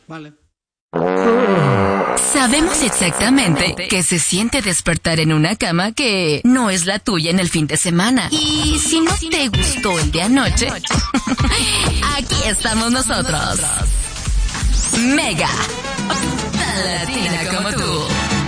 Vale. Sabemos exactamente qué se siente despertar en una cama que no es la tuya en el fin de semana. Y si no te gustó el de anoche, aquí estamos nosotros. Mega, tan latina como tú.